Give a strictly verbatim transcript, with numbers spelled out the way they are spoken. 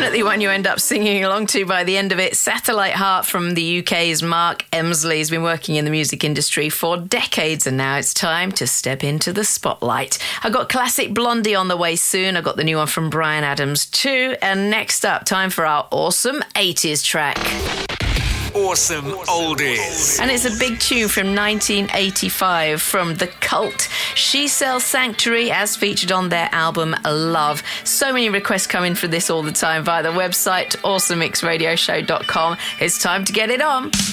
definitely one you end up singing along to by the end of it. Satellite Heart from the U K's Mark Emsley has been working in the music industry for decades, and now it's time to step into the spotlight. I've got classic Blondie on the way soon. I've got the new one from Bryan Adams too. And next up, time for our awesome eighties track. Awesome Oldies. And it's a big tune from nineteen eighty-five from The Cult. She Sells Sanctuary, as featured on their album Love. So many requests come in for this all the time via the website awesome mix radio show dot com. It's time to get it on.